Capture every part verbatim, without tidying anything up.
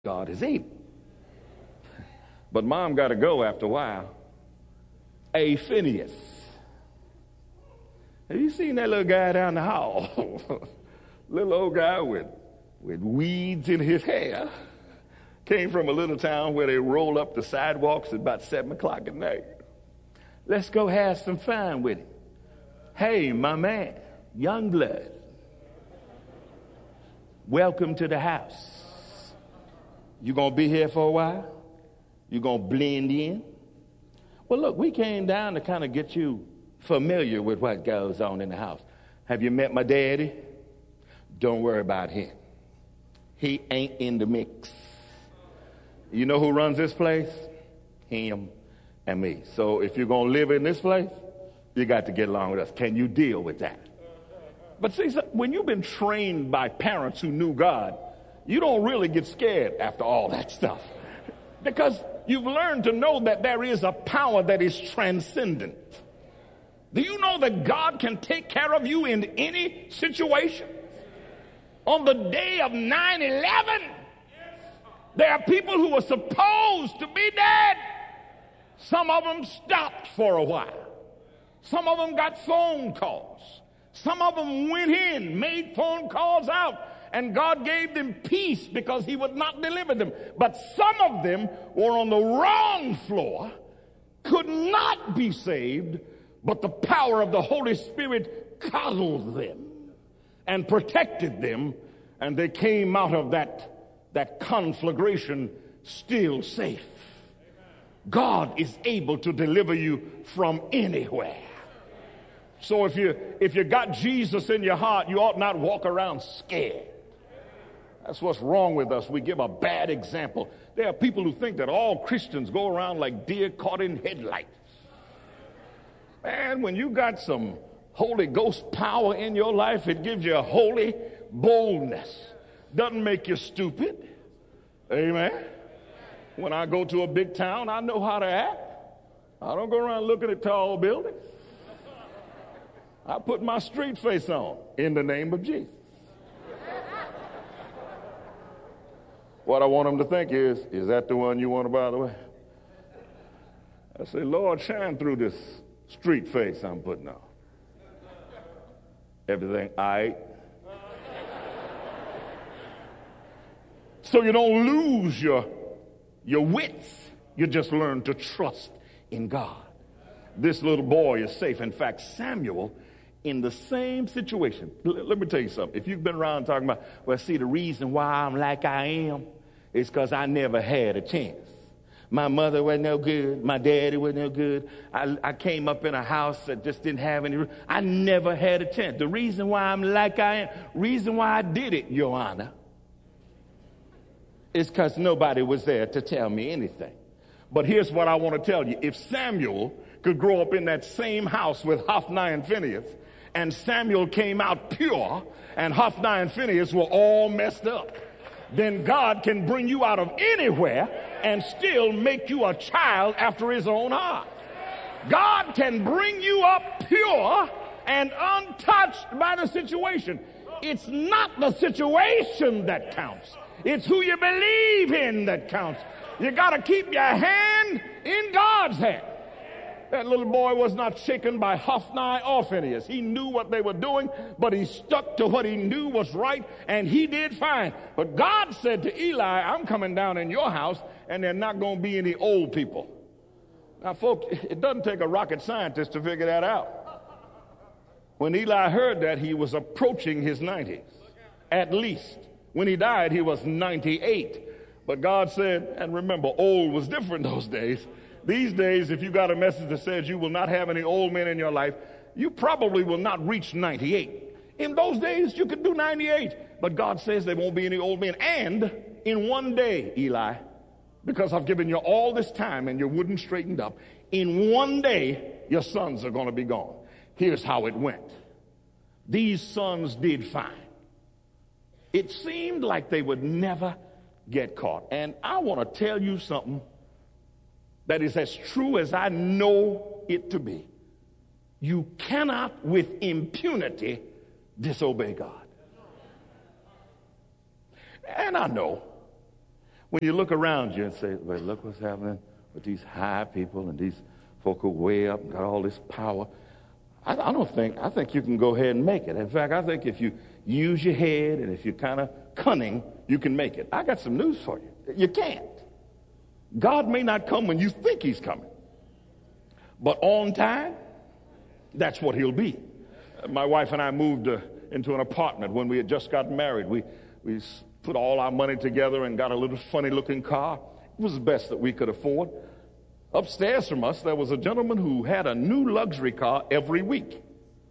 God is able. But mom got to go after a while. A Phineas. Have you seen that little guy down the hall? Little old guy with, with weeds in his hair. Came from a little town where they roll up the sidewalks at about seven o'clock at night. Let's go have some fun with him. Hey, my man, young blood. Welcome to the house. You gonna be here for a while? You gonna blend in? Well, look, we came down to kind of get you familiar with what goes on in the house. Have you met my daddy? Don't worry about him. He ain't in the mix. You know who runs this place? Him and me. So if you're gonna live in this place, you got to get along with us. Can you deal with that? But see, when you've been trained by parents who knew God, you don't really get scared after all that stuff. Because you've learned to know that there is a power that is transcendent. Do you know that God can take care of you in any situation? On the day of nine eleven, there are people who were supposed to be dead. Some of them stopped for a while. Some of them got phone calls. Some of them went in, made phone calls out, and God gave them peace because he would not deliver them. But some of them were on the wrong floor, could not be saved, but the power of the Holy Spirit coddled them and protected them, and they came out of that, that conflagration still safe. God is able to deliver you from anywhere. So if you if you got Jesus in your heart, you ought not walk around scared. That's what's wrong with us. We give a bad example. There are people who think that all Christians go around like deer caught in headlights. Man, when you got some Holy Ghost power in your life, it gives you a holy boldness. Doesn't make you stupid. Amen. When I go to a big town, I know how to act. I don't go around looking at tall buildings. I put my street face on in the name of Jesus. What I want them to think is, is that the one you want, by the way? I say, Lord, shine through this street face I'm putting on. Everything all right? So you don't lose your, your wits. You just learn to trust in God. This little boy is safe. In fact, Samuel, in the same situation. L- let me tell you something. If you've been around talking about, well, see, the reason why I'm like I am is because I never had a chance. My mother wasn't no good. My daddy wasn't no good. I, I came up in a house that just didn't have any. I never had a chance. The reason why I'm like I am, reason why I did it, Your Honor, is because nobody was there to tell me anything. But here's what I want to tell you. If Samuel could grow up in that same house with Hophni and Phinehas, and Samuel came out pure, and Hophni and Phinehas were all messed up, then God can bring you out of anywhere and still make you a child after his own heart. God can bring you up pure and untouched by the situation. It's not the situation that counts. It's who you believe in that counts. You got to keep your hand in God's hand. That little boy was not shaken by Hophni or Phinehas. He knew what they were doing, but he stuck to what he knew was right, and he did fine. But God said to Eli, I'm coming down in your house, and there are not going to be any old people. Now, folks, it doesn't take a rocket scientist to figure that out. When Eli heard that, he was approaching his nineties, at least. When he died, he was ninety-eight. But God said, and remember, old was different those days. These days, if you got a message that says you will not have any old men in your life, you probably will not reach ninety-eight. In those days, you could do ninety-eight. But God says there won't be any old men. And in one day, Eli, because I've given you all this time and your wooden straightened up, in one day, your sons are going to be gone. Here's how it went. These sons did fine. It seemed like they would never get caught. And I want to tell you something that is as true as I know it to be. You cannot with impunity disobey God. And I know When you look around you and say, well, look what's happening with these high people and these folk who are way up and got all this power. I, I don't think, I think you can go ahead and make it. In fact, I think if you use your head and if you're kind of cunning, you can make it. I got some news for you. You can't. God may not come when you think he's coming, but on time, that's what he'll be. My wife and I moved uh, into an apartment when we had just gotten married. We, we put all our money together and got a little funny-looking car. It was the best that we could afford. Upstairs from us, there was a gentleman who had a new luxury car every week.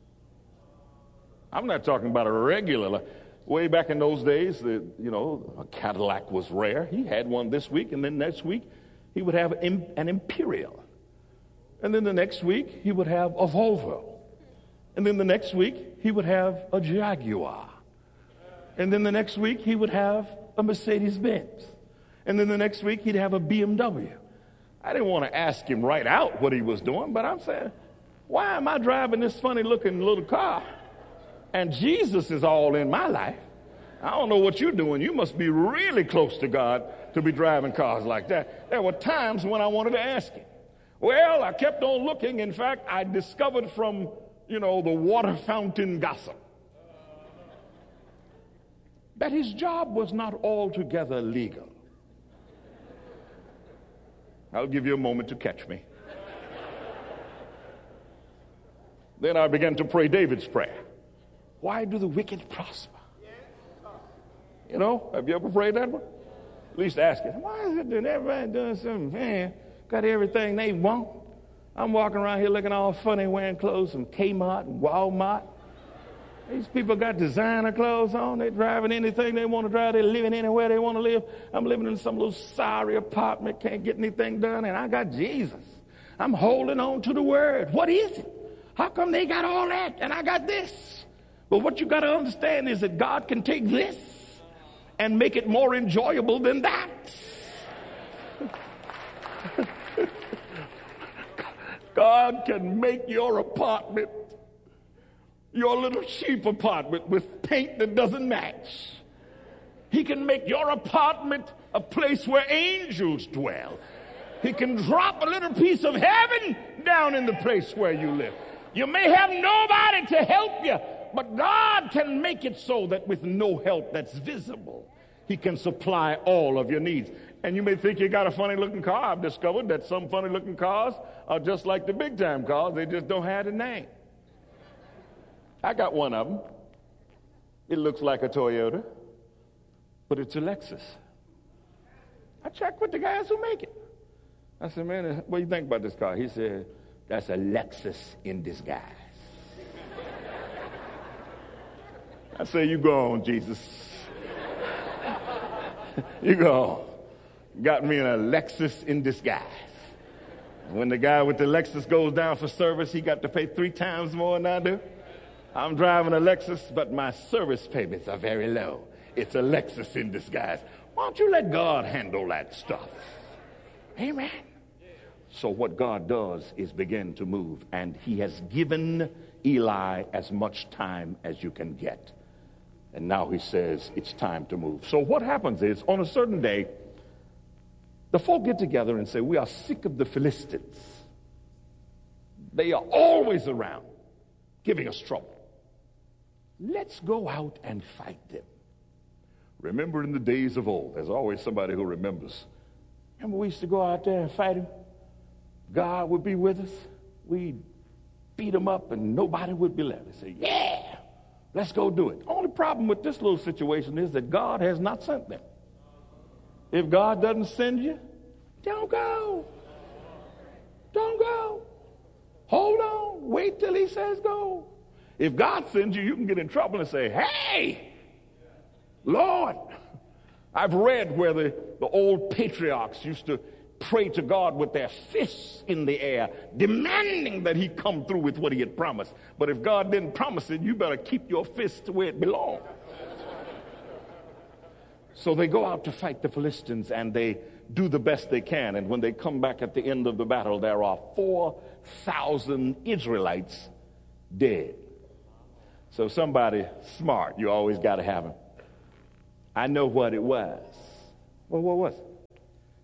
I'm not talking about a regular. Way back in those days, the, you know, a Cadillac was rare. He had one this week, and then next week, he would have an Imperial. And then the next week, he would have a Volvo. And then the next week, he would have a Jaguar. And then the next week, he would have a Mercedes-Benz. And then the next week, he'd have a B M W. I didn't want to ask him right out what he was doing, but I'm saying, why am I driving this funny-looking little car? And Jesus is all in my life. I don't know what you're doing. You must be really close to God to be driving cars like that. There were times when I wanted to ask him. Well, I kept on looking. In fact, I discovered from, you know, the water fountain gossip that his job was not altogether legal. I'll give you a moment to catch me. Then I began to pray David's prayer. Why do the wicked prosper? You know, have you ever prayed that one? At least ask it. Why is it that everybody doing something? Man, got everything they want. I'm walking around here looking all funny, wearing clothes from Kmart and Walmart. These people got designer clothes on. They're driving anything they want to drive. They're living anywhere they want to live. I'm living in some little sorry apartment, can't get anything done, and I got Jesus. I'm holding on to the word. What is it? How come they got all that and I got this? But what you got to understand is that God can take this and make it more enjoyable than that. God can make your apartment, your little cheap apartment with paint that doesn't match. He can make your apartment a place where angels dwell. He can drop a little piece of heaven down in the place where you live. You may have nobody to help you, but God can make it so that with no help that's visible, he can supply all of your needs. And you may think you got a funny-looking car. I've discovered that some funny-looking cars are just like the big-time cars. They just don't have a name. I got one of them. It looks like a Toyota, but it's a Lexus. I checked with the guys who make it. I said, man, what do you think about this car? He said, that's a Lexus in disguise. I say, you go on, Jesus. You go on. Got me in a Lexus in disguise. When the guy with the Lexus goes down for service, he got to pay three times more than I do. I'm driving a Lexus, but my service payments are very low. It's a Lexus in disguise. Why don't you let God handle that stuff? Amen. So what God does is begin to move, and he has given Eli as much time as you can get. And now he says it's time to move. So what happens is, on a certain day, the folk get together and say, we are sick of the Philistines. They are always around, giving us trouble. Let's go out and fight them. Remember in the days of old, there's always somebody who remembers. Remember we used to go out there and fight them? God would be with us. We'd beat them up and nobody would be left. They say, yeah, let's go do it. The only problem with this little situation is that God has not sent them. If God doesn't send you, don't go. Don't go. Hold on. Wait till he says go. If God sends you, you can get in trouble and say, hey, Lord. I've read where the, the old patriarchs used to pray to God with their fists in the air, demanding that he come through with what he had promised. But if God didn't promise it, you better keep your fist where it belongs. So they go out to fight the Philistines, and they do the best they can. And when they come back at the end of the battle, there are four thousand Israelites dead. So somebody smart, you always got to have him. I know what it was. Well, what was it?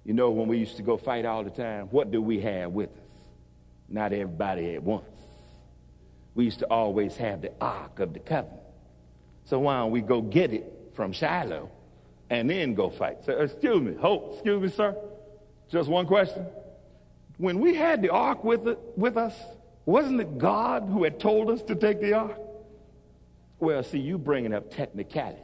You know, when we used to go fight all the time, what do we have with us? Not everybody at once. We used to always have the Ark of the Covenant. So why don't we go get it from Shiloh and then go fight? So, excuse me, Hope, excuse me, sir. Just one question. When we had the Ark with, it, with us, wasn't it God who had told us to take the Ark? Well, see, you bringing up technicalities.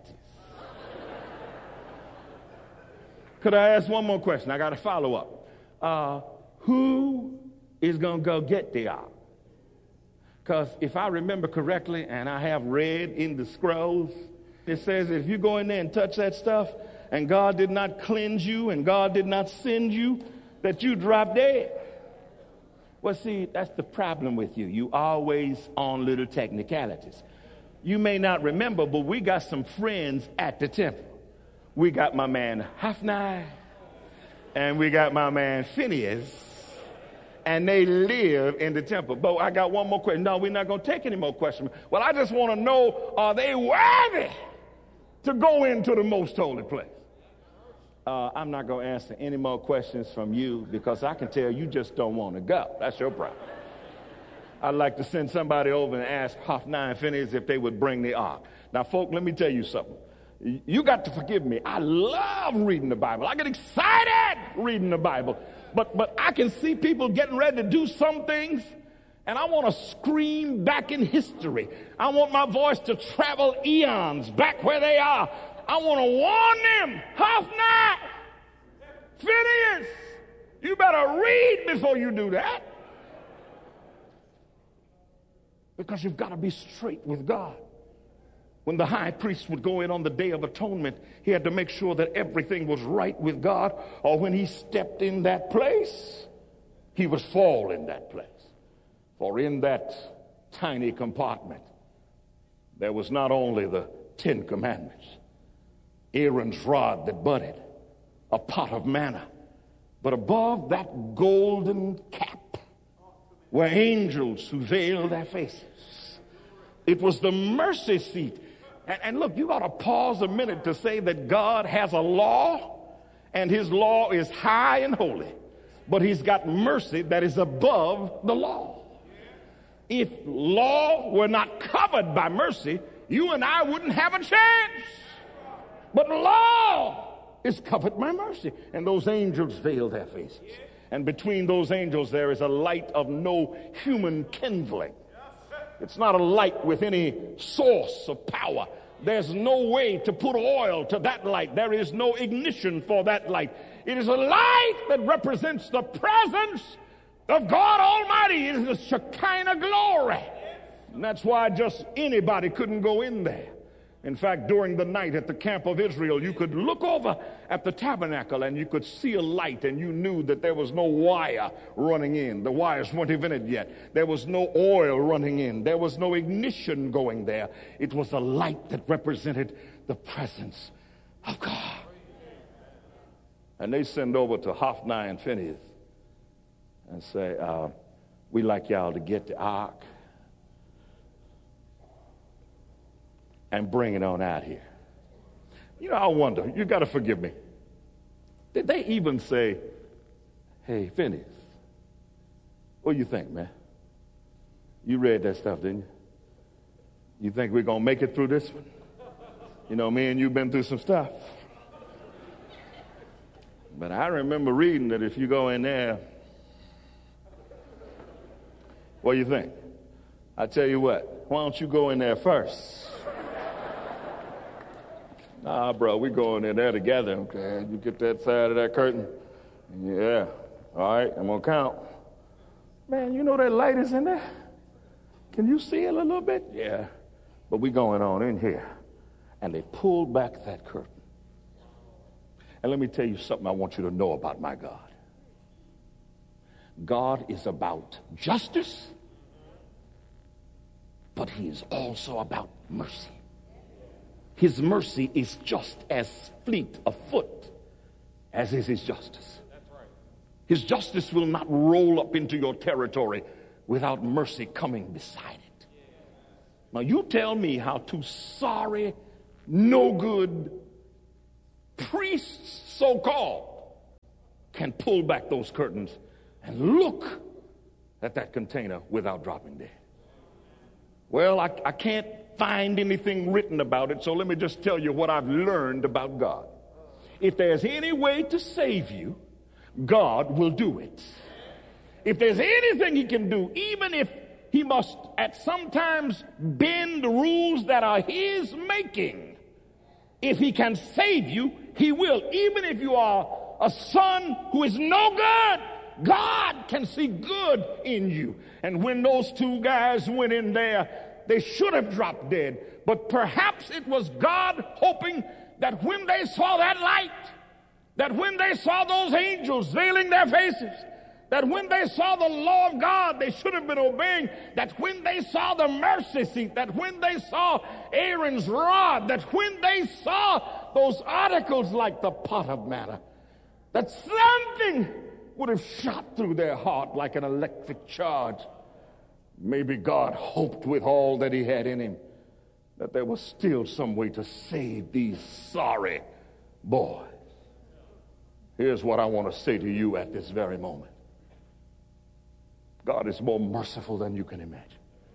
Could I ask one more question? I got to follow up. Uh, who is going to go get the Ark? Because if I remember correctly, and I have read in the scrolls, it says if you go in there and touch that stuff, and God did not cleanse you, and God did not send you, that you drop dead. Well, see, that's the problem with you. You always on little technicalities. You may not remember, but we got some friends at the temple. We got my man Hophni, and we got my man Phinehas, and they live in the temple. But I got one more question. No, we're not going to take any more questions. Well, I just want to know, are they worthy to go into the most holy place? Uh, I'm not going to answer any more questions from you because I can tell you just don't want to go. That's your problem. I'd like to send somebody over and ask Hophni and Phinehas if they would bring the ark. Now, folk, let me tell you something. You got to forgive me. I love reading the Bible. I get excited reading the Bible. But but I can see people getting ready to do some things, and I want to scream back in history. I want my voice to travel eons back where they are. I want to warn them, Hophni, Phinehas, you better read before you do that. Because you've got to be straight with God. When the high priest would go in on the Day of Atonement, he had to make sure that everything was right with God, or when he stepped in that place, he would fall in that place. For in that tiny compartment, there was not only the Ten Commandments, Aaron's rod that budded, a pot of manna, but above that golden cap were angels who veiled their faces. It was the mercy seat. And, and look, you got to pause a minute to say that God has a law, and his law is high and holy, but he's got mercy that is above the law. If law were not covered by mercy, you and I wouldn't have a chance. But law is covered by mercy. And those angels veil their faces. And between those angels there is a light of no human kindling. It's not a light with any source of power. There's no way to put oil to that light. There is no ignition for that light. It is a light that represents the presence of God Almighty. It is the Shekinah glory. And that's why just anybody couldn't go in there. In fact, during the night at the camp of Israel, you could look over at the tabernacle and you could see a light, and you knew that there was no wire running in. The wires weren't invented yet. There was no oil running in. There was no ignition going there. It was a light that represented the presence of God. And they send over to Hophni and Phinehas and say, uh, we'd like y'all to get the ark and bring it on out here. You know, I wonder, you got to forgive me. Did they even say, hey, Phinehas, what do you think, man? You read that stuff, didn't you? You think we're going to make it through this one? You know, me and you've been through some stuff. But I remember reading that if you go in there, what do you think? I tell you what, why don't you go in there first? Nah, bro, we going in there together, okay? You get that side of that curtain. Yeah. All right, I'm going to count. Man, you know that light is in there? Can you see it a little bit? Yeah. But we going on in here. And they pulled back that curtain. And let me tell you something I want you to know about my God. God is about justice, but he is also about mercy. His mercy is just as fleet of foot as is his justice. That's right. His justice will not roll up into your territory without mercy coming beside it. Now you tell me how two sorry, no good priests, so-called, can pull back those curtains and look at that container without dropping dead. Well, I, I can't find anything written about it, so let me just tell you what I've learned about God. If there's any way to save you, God will do it. If there's anything he can do, even if he must at sometimes bend the rules that are his making, if he can save you, he will. Even if you are a son who is no good, God can see good in you. And when those two guys went in there, they should have dropped dead. But perhaps it was God hoping that when they saw that light, that when they saw those angels veiling their faces, that when they saw the law of God they should have been obeying, that when they saw the mercy seat, that when they saw Aaron's rod, that when they saw those articles like the pot of manna, that something would have shot through their heart like an electric charge. Maybe God hoped with all that he had in him that there was still some way to save these sorry boys. Here's what I want to say to you at this very moment. God is more merciful than you can imagine.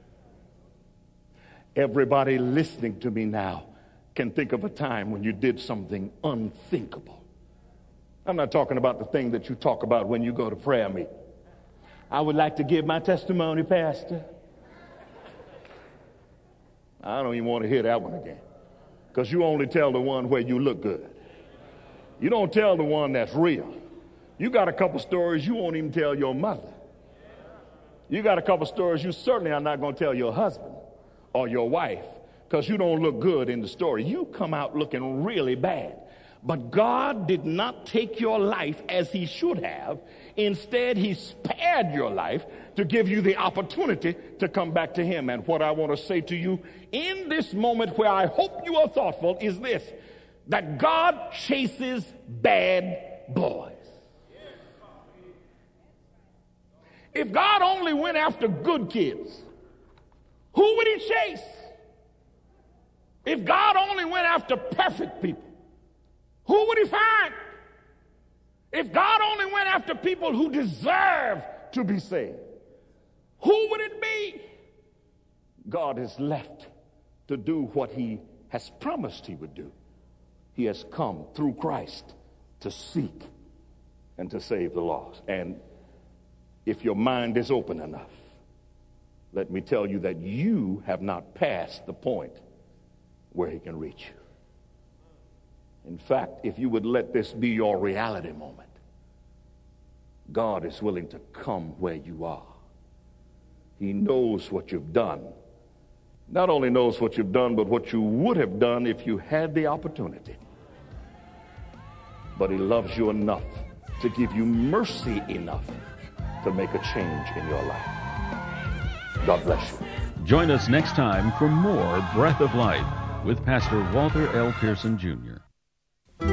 Everybody listening to me now can think of a time when you did something unthinkable. I'm not talking about the thing that you talk about when you go to prayer meeting. I would like to give my testimony, Pastor. I don't even want to hear that one again, because you only tell the one where you look good. You don't tell the one that's real. You got a couple stories you won't even tell your mother. You got a couple stories you certainly are not going to tell your husband or your wife, because you don't look good in the story. You come out looking really bad. But God did not take your life as he should have. Instead, he spared your life to give you the opportunity to come back to him. And what I want to say to you in this moment, where I hope you are thoughtful, is this: that God chases bad boys. If God only went after good kids, who would he chase? If God only went after perfect people, who would he find? If God only went after people who deserve to be saved, who would it be? God is left to do what he has promised he would do. He has come through Christ to seek and to save the lost. And if your mind is open enough, let me tell you that you have not passed the point where he can reach you. In fact, if you would let this be your reality moment, God is willing to come where you are. He knows what you've done. Not only knows what you've done, but what you would have done if you had the opportunity. But he loves you enough to give you mercy enough to make a change in your life. God bless you. Join us next time for more Breath of Life with Pastor Walter L. Pearson, Junior